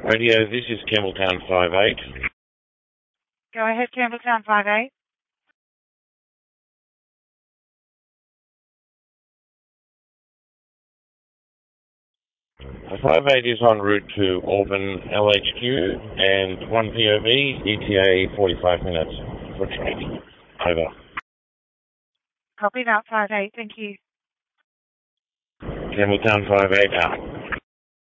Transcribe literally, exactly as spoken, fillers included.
Radio, this is Campbelltown five eight. Go ahead, Campbelltown five eight. five eight is en route to Auburn L H Q and one P O V, E T A forty-five minutes for training. Over. Copy that, five eight. Thank you. Campbelltown five eight out.